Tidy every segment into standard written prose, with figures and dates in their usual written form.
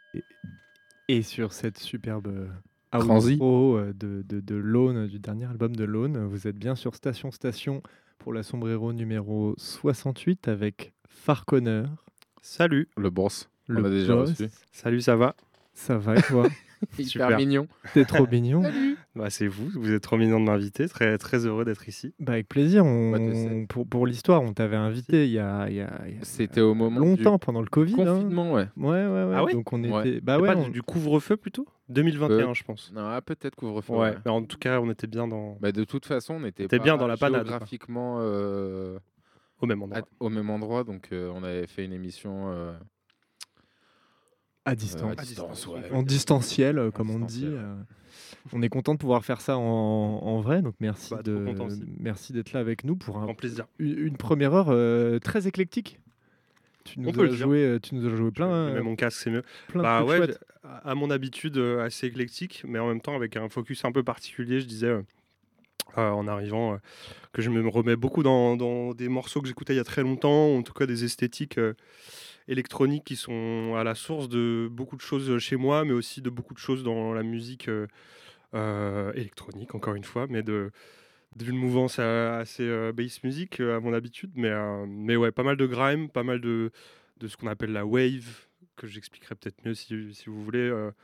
Et, et sur cette superbe Transi. outro de Lone, du dernier album de Lone, vous êtes bien sur Station Station pour la Sombrero numéro 68 avec Farconer, Salut, Le boss. On le l'a déjà boss. reçu. salut, ça va? Ça va et toi? Hyper Super. mignon. T'es trop mignon. Bah, c'est vous êtes trop mignon de m'inviter, très, très heureux d'être ici. Bah, avec plaisir. Bah, tu sais. Pour l'histoire, on t'avait invité il y a C'était au moment longtemps, du pendant le Covid. Hein. confinement, ouais. Ouais. Ah ouais Donc on Ouais. était. Bah C'est ouais. pas on- du couvre-feu plutôt? 2021, je pense. Non, peut-être couvre-feu. Ouais, Ouais. mais en tout cas, on était bien dans... Bah, de toute façon, on était T'es pas bien dans la panade, quoi. géographiquement au même endroit. au même endroit, donc on avait fait une émission À distance. à distance, ouais. En distanciel, comme on distanciel, dit. ouais. On est content de pouvoir faire ça en vrai, donc merci, Bah, trop content aussi. merci d'être là avec nous pour Grand plaisir. une première heure très éclectique. Tu nous On peut le as dire. joué Je mets plein, mon casque, c'est mieux. plein Bah de trucs ouais, chouettes. à mon habitude, assez éclectique, mais en même temps avec un focus un peu particulier, je disais... en arrivant, que je me remets beaucoup dans des morceaux que j'écoutais il y a très longtemps, en tout cas des esthétiques électroniques qui sont à la source de beaucoup de choses chez moi, mais aussi de beaucoup de choses dans la musique électronique, encore une fois, mais d'une mouvance assez bass music à mon habitude, mais ouais, pas mal de grime, pas mal de ce qu'on appelle la wave, que j'expliquerai peut-être mieux si vous voulez,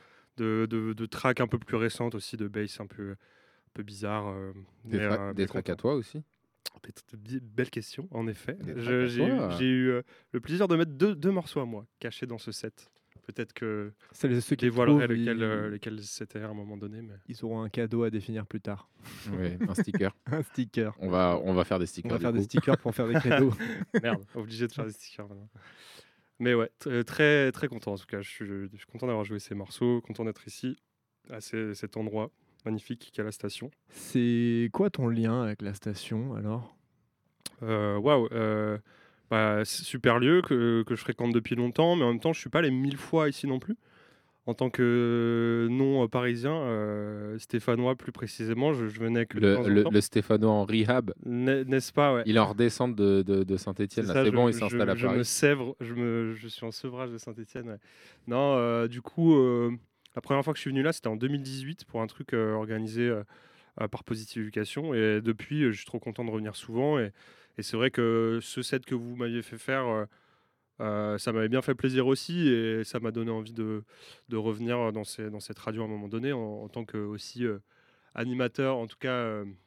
de tracks un peu plus récentes aussi, de bass un peu bizarre. Des tracks à toi aussi. Belle question, en effet. Des tracks à toi. J'ai eu le plaisir de mettre deux morceaux à moi cachés dans ce set. Peut-être que Celles et ceux je qui dévoilerai trouvent, lesquels c'était à un moment donné. Mais... ils auront un cadeau à définir plus tard. Oui, un sticker. Un sticker. On va faire des stickers. On va faire du des coup. stickers pour en faire des cadeaux. Merde, obligé de faire des stickers maintenant. Mais ouais, très, très content en tout cas. Je suis content d'avoir joué ces morceaux, content d'être ici, à cet endroit magnifique qu'est la station. C'est quoi ton lien avec la station alors? Waouh, bah, c'est super lieu que je fréquente depuis longtemps, mais en même temps, je suis pas allé 1000 fois ici non plus. En tant que non parisien, stéphanois plus précisément, je venais que de temps en temps. Le Stéphano en rehab, N'est-ce pas, ouais. il est en redescente de Saint-Etienne. C'est C'est ça, bon, il s'installe à je me Paris. sèvre, je suis en sevrage de Saint-Etienne. Ouais. Non, du coup, la première fois que je suis venu là, c'était en 2018 pour un truc organisé par Positive Education. Et depuis, je suis trop content de revenir souvent. Et c'est vrai que ce set que vous m'aviez fait faire, ça m'avait bien fait plaisir aussi. Et ça m'a donné envie de revenir dans cette radio à un moment donné en tant que aussi animateur, en tout cas.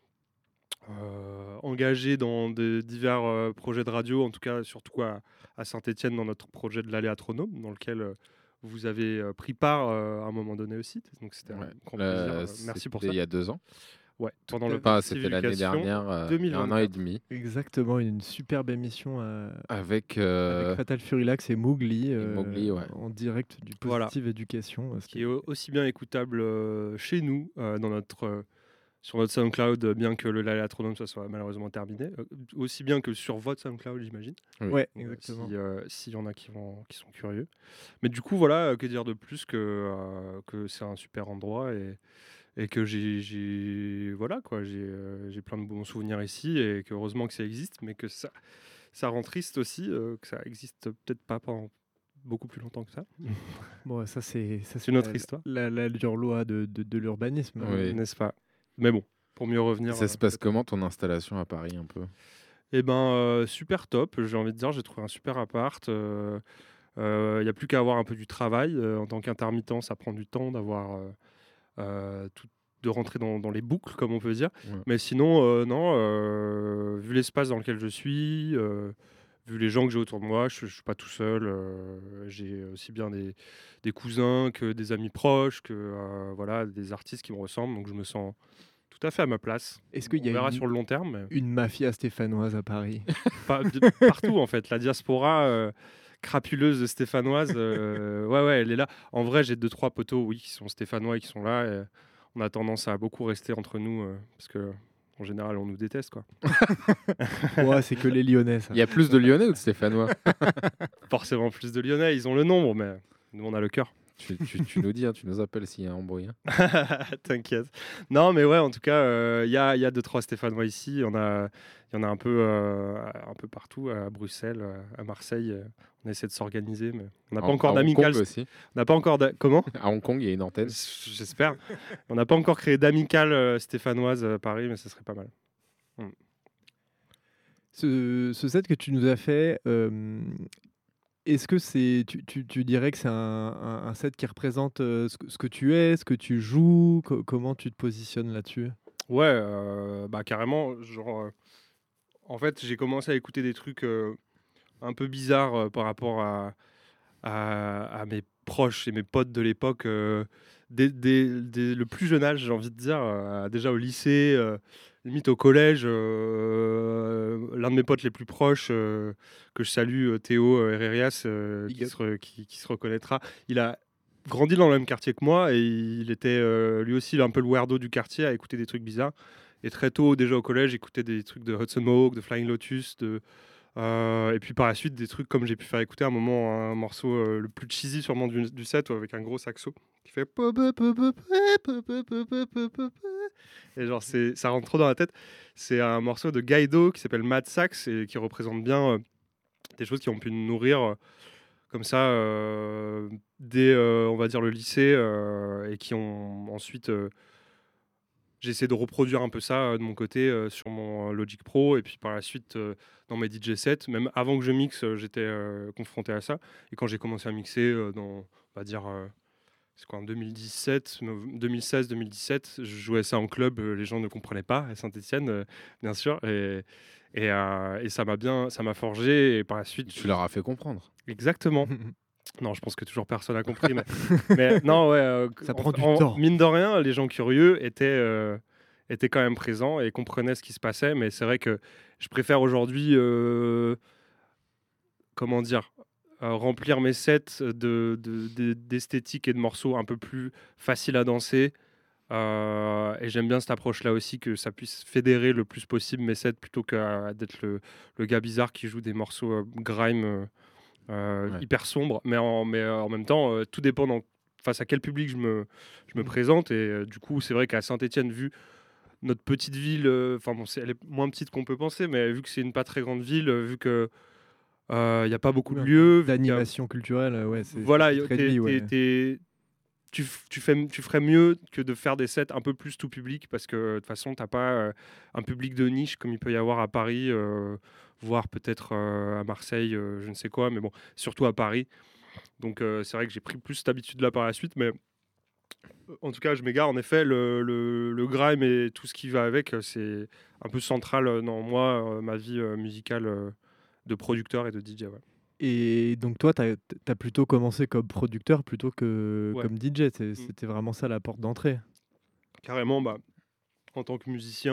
Engagé dans de divers projets de radio, en tout cas surtout à Saint-Étienne dans notre projet de l'Aléatronome, dans lequel vous avez pris part à un moment donné aussi. Donc c'était un grand plaisir. Merci pour ça. Il y a 2 ans. Ouais, pendant le Enfin, Positive c'était l'année Education dernière, il y a 1 an et 2024. demi. Exactement, une superbe émission Avec Fatal Furilax et Mowgli, Mowgli, ouais. en direct du Voilà. Positive Education. Qui est aussi bien écoutable chez nous, sur notre SoundCloud, bien que l'Aléatronome soit malheureusement terminé, aussi bien que sur votre SoundCloud, j'imagine. Oui. Ouais, exactement. S'il y en a qui sont curieux. Mais du coup, voilà, que dire de plus que c'est un super endroit et que j'ai plein de bons souvenirs ici et que heureusement que ça existe, mais que ça rend triste aussi que ça existe peut-être pas pendant beaucoup plus longtemps que ça. Bon, ça c'est une autre histoire. La dure loi de l'urbanisme. Oui. N'est-ce pas? Mais bon, pour mieux revenir. Ça se passe comment ton installation à Paris un peu? Eh ben, super top, j'ai envie de dire, j'ai trouvé un super appart. Il n'y a plus qu'à avoir un peu du travail. En tant qu'intermittent, ça prend du temps d'avoir de rentrer dans les boucles, comme on peut dire. Ouais. Mais sinon, non, vu l'espace dans lequel je suis, vu les gens que j'ai autour de moi, je ne suis pas tout seul. J'ai aussi bien des cousins que des amis proches, que voilà, des artistes qui me ressemblent. Donc je me sens tout à fait à ma place. Est-ce qu'il y On a verra sur le long terme. Mais... une mafia stéphanoise à Paris? Partout, en fait. La diaspora crapuleuse stéphanoise, ouais, elle est là. En vrai, j'ai 2-3 potos, oui, qui sont stéphanois et qui sont là. Et on a tendance à beaucoup rester entre nous parce que en général, on nous déteste, quoi. Ouais, c'est que les Lyonnais, ça. Il y a plus de Lyonnais ou de Stéphanois? Forcément plus de Lyonnais, ils ont le nombre, mais nous, on a le cœur. Tu nous dis, hein, tu nous appelles s'il y a un embrouille. Hein. T'inquiète. Non, mais ouais, en tout cas, il y a 2-3 Stéphanois ici. Il y en a un peu partout, à Bruxelles, à Marseille. On essaie de s'organiser, mais on n'a pas encore À Hong d'amical. Kong aussi. On n'a pas encore comment? À Hong Kong, il y a une antenne. J'espère. On n'a pas encore créé d'amicale stéphanoise à Paris, mais ce serait pas mal. Ce set que tu nous as fait, est-ce que tu dirais que c'est un set qui représente ce que tu es, ce que tu joues, comment tu te positionnes là-dessus? Ouais, bah carrément. Genre, en fait, j'ai commencé à écouter des trucs un peu bizarres par rapport à mes proches et mes potes de l'époque. Dès le plus jeune âge, j'ai envie de dire, déjà au lycée, limite au collège. L'un de mes potes les plus proches, que je salue, Théo Herrerias, qui se reconnaîtra, il a grandi dans le même quartier que moi et il était lui aussi un peu le weirdo du quartier à écouter des trucs bizarres. Et très tôt, déjà au collège, j'écoutais des trucs de Hudson Mohawk, de Flying Lotus, et puis par la suite, des trucs comme j'ai pu faire écouter à un moment un morceau le plus cheesy sûrement du set, avec un gros saxo qui fait et genre ça rentre trop dans la tête. C'est un morceau de Gaido qui s'appelle Mad Sax et qui représente bien des choses qui ont pu nous nourrir comme ça dès on va dire le lycée et qui ont ensuite j'ai essayé de reproduire un peu ça de mon côté sur mon Logic Pro et puis par la suite dans mes DJ sets. Même avant que je mixe, j'étais confronté à ça. Et quand j'ai commencé à mixer dans, on va dire, c'est quoi, en 2017, 2016-2017, je jouais ça en club, les gens ne comprenaient pas à Saint-Etienne, bien sûr. Et ça m'a forgé. Et par la suite, Tu leur as fait comprendre. exactement. Non, je pense que toujours personne n'a compris. Mais non, ouais. Ça prend du temps. Mine de rien, les gens curieux étaient quand même présents et comprenaient ce qui se passait. Mais c'est vrai que je préfère aujourd'hui, comment dire, remplir mes sets d'esthétique et de morceaux un peu plus faciles à danser. Et j'aime bien cette approche-là aussi, que ça puisse fédérer le plus possible mes sets plutôt que d'être le gars bizarre qui joue des morceaux grime. Ouais. Hyper sombre, mais en même temps, tout dépend face à quel public je me présente. Et du coup, c'est vrai qu'à Saint-Etienne, vu notre petite ville, enfin bon, elle est moins petite qu'on peut penser, mais vu que c'est une pas très grande ville, vu que il n'y a pas beaucoup de lieux, d'animation culturelle, ouais, c'est voilà, réduit, ouais. tu ferais mieux que de faire des sets un peu plus tout public, parce que de toute façon, tu n'as pas un public de niche comme il peut y avoir à Paris, voire peut-être à Marseille, je ne sais quoi, mais bon, surtout à Paris. Donc c'est vrai que j'ai pris plus cette habitude-là par la suite, mais en tout cas, je m'égare. En effet, le grime et tout ce qui va avec, c'est un peu central dans moi, ma vie musicale de producteur et de DJ. Ouais. Et donc toi, tu as plutôt commencé comme producteur plutôt que Ouais. comme DJ. C'était vraiment ça la porte d'entrée. Carrément, bah, en tant que musicien,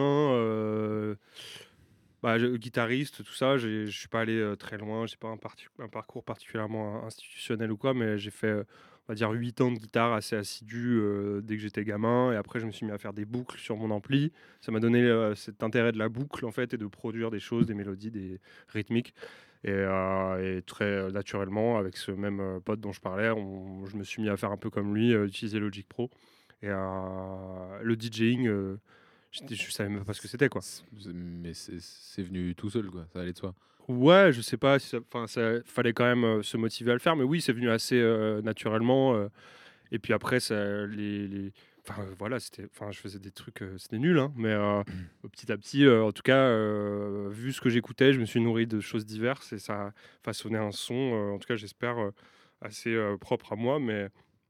guitariste, tout ça, je suis pas allé très loin. J'ai pas un parcours particulièrement institutionnel ou quoi, mais j'ai fait, on va dire, 8 ans de guitare assez assidu dès que j'étais gamin. Et après, je me suis mis à faire des boucles sur mon ampli. Ça m'a donné cet intérêt de la boucle, en fait, et de produire des choses, des mélodies, des rythmiques. Et très naturellement, avec ce même pote dont je parlais, je me suis mis à faire un peu comme lui, utiliser Logic Pro. Et le DJing, je savais même pas ce que c'était, quoi. Mais c'est venu tout seul, quoi. Ça allait de soi. Ouais, je sais pas, ça fallait quand même se motiver à le faire, mais oui, c'est venu assez naturellement. Et puis après, voilà, je faisais des trucs, c'était nul, hein, mais petit à petit, en tout cas, vu ce que j'écoutais, je me suis nourri de choses diverses et ça a façonné un son, en tout cas, j'espère, assez propre à moi, mais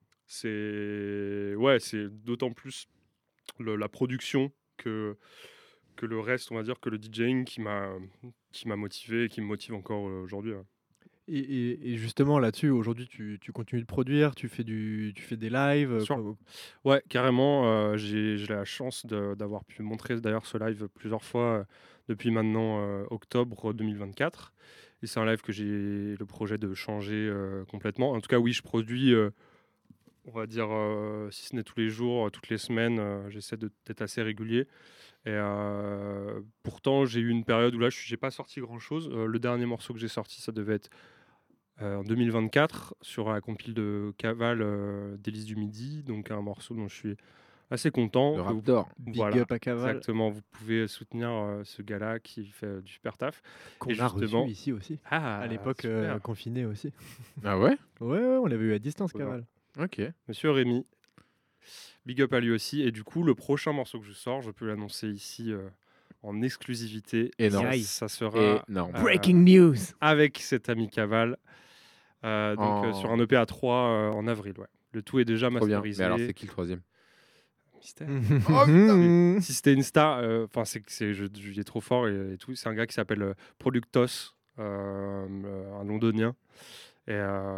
c'est d'autant plus la production que le reste, on va dire, que le DJing qui m'a motivé et qui me motive encore aujourd'hui. Ouais. Et justement là-dessus, aujourd'hui, tu continues de produire, tu fais des lives. Ouais, carrément. J'ai la chance d'avoir pu montrer d'ailleurs ce live plusieurs fois depuis maintenant octobre 2024. Et c'est un live que j'ai le projet de changer complètement. En tout cas, oui, je produis, on va dire, si ce n'est tous les jours, toutes les semaines, j'essaie d'être assez régulier. Et pourtant, j'ai eu une période où là, j'ai pas sorti grand-chose. Le dernier morceau que j'ai sorti, ça devait être en 2024 sur la compile de Caval, Délices du Midi, donc un morceau dont je suis assez content. Le que vous Raptor. Big voilà, up à Caval, exactement, vous pouvez soutenir, ce gars-là qui fait, du super taf qu'on et a reçu justement ici aussi, à ah l'époque super! confiné aussi. Ah ouais? Ouais, ouais, on l'avait eu à distance, Trop bien. Caval. Ok. Monsieur Rémi, big up à lui aussi et du coup, le prochain morceau que je sors, je peux l'annoncer ici, en exclusivité. Énorme. Aïe. Ça sera, Énorme. Breaking news. avec cet ami Caval, donc sur un EP à 3 en avril, ouais. Le tout est déjà Trop bien. masterisé. Mais alors, c'est qui le troisième? Mystère. Oh putain! Si c'était une star, enfin il est trop fort et tout. C'est un gars qui s'appelle Productos, un londonien. Et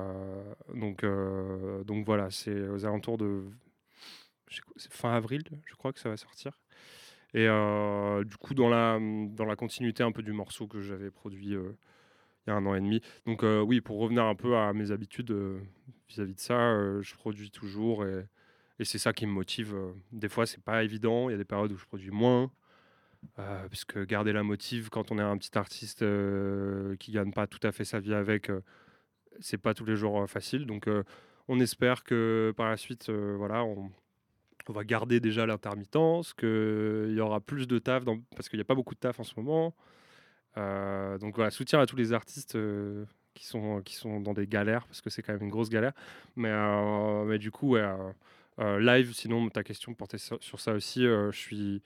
donc voilà, c'est aux alentours de c'est fin avril, je crois que ça va sortir. Et du coup, dans la continuité un peu du morceau que j'avais produit il y a 1 an et demi. Donc oui, pour revenir un peu à mes habitudes vis-à-vis de ça, je produis toujours et c'est ça qui me motive. Des fois, c'est pas évident. Il y a des périodes où je produis moins. Puisque garder la motive quand on est un petit artiste qui gagne pas tout à fait sa vie avec, c'est pas tous les jours facile. Donc on espère que par la suite, voilà, on va garder déjà l'intermittence, qu'il y aura plus de taf parce qu'il n'y a pas beaucoup de taf en ce moment. Donc voilà, soutien à tous les artistes qui sont dans des galères, parce que c'est quand même une grosse galère. Mais du coup, ouais, live, sinon ta question portait sur ça aussi. Je suis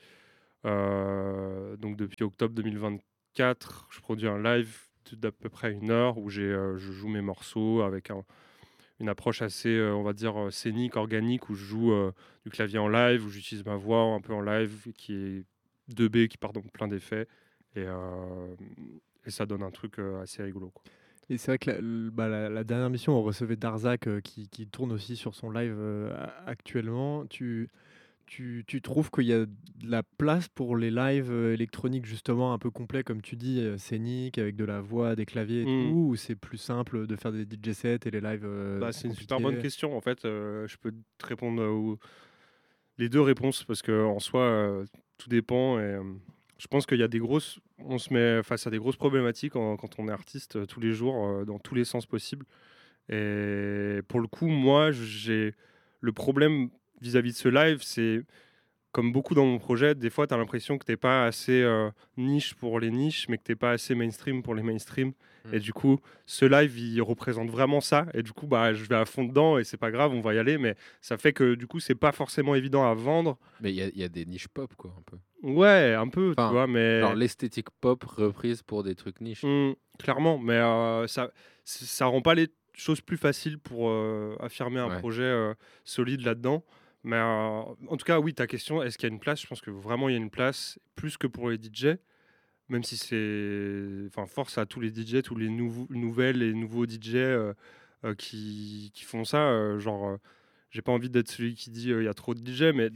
donc depuis octobre 2024, je produis un live d'à peu près 1 heure où je joue mes morceaux avec une approche assez, on va dire, scénique, organique, où je joue du clavier en live, où j'utilise ma voix un peu en live, qui est 2B, qui part dans plein d'effets. Et, euh, et ça donne un truc assez rigolo, quoi. Et c'est vrai que la dernière mission, on recevait Darzac qui tourne aussi sur son live actuellement. Tu trouves qu'il y a de la place pour les lives électroniques justement un peu complets, comme tu dis, scéniques, avec de la voix, des claviers et tout, Hmm. ou c'est plus simple de faire des DJ sets et les lives Bah, c'est une super bonne compliqués? question. En fait, je peux te répondre les deux réponses parce que en soi, tout dépend. Et je pense qu'il y a on se met face à des grosses problématiques quand on est artiste tous les jours, dans tous les sens possibles. Et pour le coup, moi, j'ai le problème vis-à-vis de ce live, c'est comme beaucoup dans mon projet, des fois, tu as l'impression que t'es pas assez niche pour les niches, mais que t'es pas assez mainstream pour les mainstream. Et du coup, ce live, il représente vraiment ça. Et du coup, bah, je vais à fond dedans et c'est pas grave, on va y aller. Mais ça fait que du coup, c'est pas forcément évident à vendre. Mais il y a des niches pop, quoi, un peu. Ouais, un peu, tu Enfin, vois, mais genre l'esthétique pop reprise pour des trucs niches. clairement. Mais ça rend pas les choses plus faciles pour affirmer un Ouais. projet solide là-dedans. Mais en tout cas, oui, ta question, est-ce qu'il y a une place? Je pense que vraiment, il y a une place, plus que pour les DJ. Même si c'est, enfin, force à tous les DJ, tous les nouvelles et nouveaux DJ qui font ça. J'ai pas envie d'être celui qui dit il y a trop de DJ, mais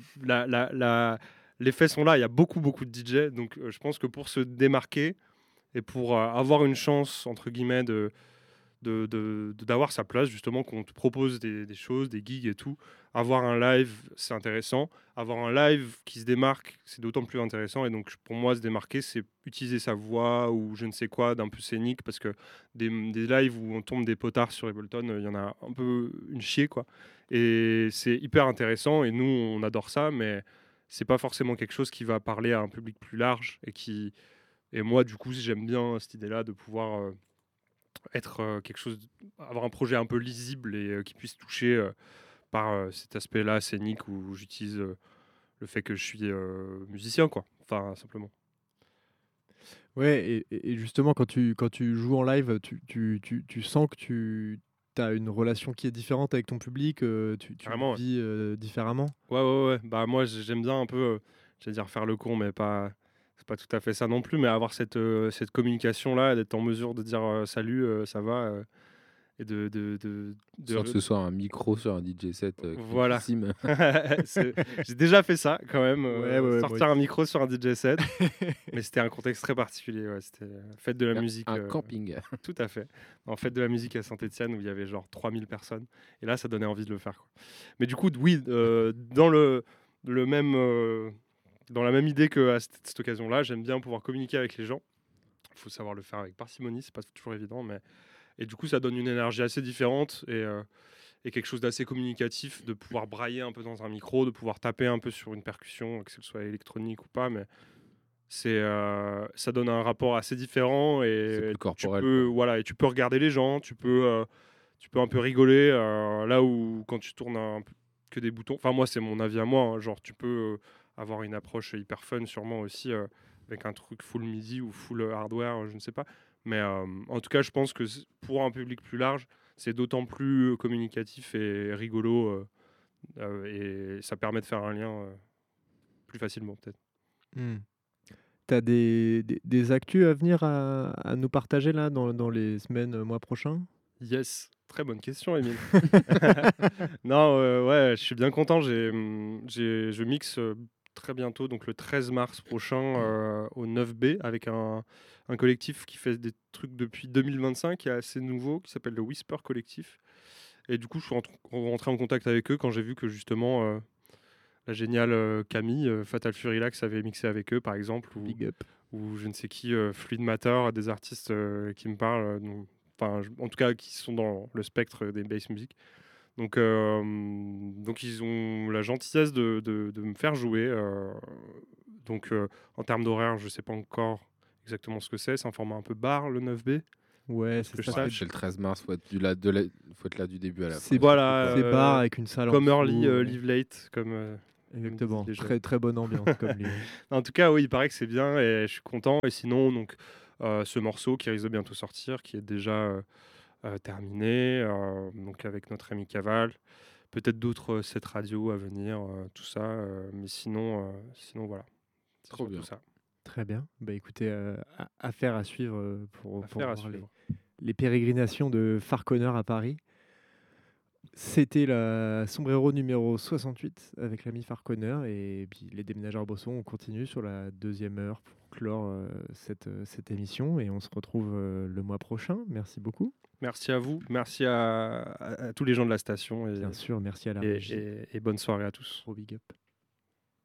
les faits sont là. Il y a beaucoup, beaucoup de DJ. Donc, je pense que pour se démarquer et pour avoir une chance, entre guillemets, d'avoir sa place, justement, qu'on te propose des choses, des gigs et tout. Avoir un live, c'est intéressant. Avoir un live qui se démarque, c'est d'autant plus intéressant. Et donc, pour moi, se démarquer, c'est utiliser sa voix ou je ne sais quoi d'un peu scénique, parce que des lives où on tombe des potards sur Ableton, il y en a un peu une chier, quoi. Et c'est hyper intéressant. Et nous, on adore ça, mais c'est pas forcément quelque chose qui va parler à un public plus large et moi, du coup, j'aime bien cette idée-là de pouvoir être quelque chose, avoir un projet un peu lisible et qui puisse toucher par cet aspect-là scénique où j'utilise le fait que je suis musicien, quoi. Enfin, simplement. Ouais, et justement, quand tu joues en live, tu sens que tu as une relation qui est différente avec ton public, tu le Carrément, ouais. vis différemment. Ouais, ouais, ouais. Bah, moi, j'aime bien un peu, j'allais dire faire le con, mais pas, c'est pas tout à fait ça non plus, mais avoir cette communication-là, d'être en mesure de dire salut, ça va, et Sans que ce soit un micro sur un DJ set voilà. clipissime. J'ai déjà fait ça quand même, Ouais, ouais, ouais, moi sortir un aussi. micro sur un DJ set, mais c'était un contexte très particulier. Ouais. C'était fête de la musique. Un camping. Tout à fait. En fête de la musique à Saint-Etienne où il y avait genre 3000 personnes. Et là, ça donnait envie de le faire, quoi. Mais du coup, oui, dans le même, dans la même idée qu'à cette occasion-là, j'aime bien pouvoir communiquer avec les gens. Il faut savoir le faire avec parcimonie, c'est pas toujours évident, mais Et du coup, ça donne une énergie assez différente et quelque chose d'assez communicatif, de pouvoir brailler un peu dans un micro, de pouvoir taper un peu sur une percussion, que ce soit électronique ou pas, mais ça donne un rapport assez différent C'est et plus corporel, voilà, et tu peux regarder les gens, tu peux un peu rigoler, là où quand tu tournes que des boutons. Enfin, moi, c'est mon avis à moi, hein, genre tu peux avoir une approche hyper fun sûrement aussi avec un truc full MIDI ou full hardware, je ne sais pas. Mais en tout cas, je pense que pour un public plus large, c'est d'autant plus communicatif et rigolo et ça permet de faire un lien plus facilement peut-être. T'as des actus à venir à nous partager là dans les semaines, mois prochains? Yes, très bonne question, Émile. Non, ouais, je suis bien content. Je mixe très bientôt, donc le 13 mars prochain, au 9B, avec un collectif qui fait des trucs depuis 2025, qui est assez nouveau, qui s'appelle le Whisper Collectif. Et du coup, je suis rentré en contact avec eux quand j'ai vu que justement la géniale Camille, Fatal Furilax, avait mixé avec eux, par exemple, Big up. ou je ne sais qui, Fluid Matter, des artistes qui me parlent, enfin, en tout cas, qui sont dans le spectre des bass music. Donc ils ont la gentillesse de me faire jouer. Donc en termes d'horaire, je ne sais pas encore exactement ce que c'est. C'est un format un peu bar, le 9B. Ouais, Parce c'est que je ça. sache. C'est le 13 mars, faut être faut être là du début à la fin. C'est Voilà, c'est bar avec une salle en comme dessous, early, ouais. live late, comme Exactement. disent les jeunes. Très, très bonne ambiance comme les En tout cas, oui, il paraît que c'est bien et je suis content. Et sinon, donc, ce morceau qui risque de bientôt sortir, qui est déjà terminé, donc avec notre ami Caval, peut-être d'autres sets radio à venir, tout ça. Mais sinon voilà. C'est Trop surtout bien. ça. Très bien. Bah écoutez, affaire à suivre pour Affaire à voir suivre. les pérégrinations de Farconer à Paris. C'était la Sombrero numéro 68 avec l'ami Farconer et puis les déménageurs Bosson. On continue sur la deuxième heure pour clore cette émission et on se retrouve le mois prochain. Merci beaucoup. Merci à vous, merci à tous les gens de la station Bien sûr, merci à la et, régie. et bonne soirée à tous. Gros big up.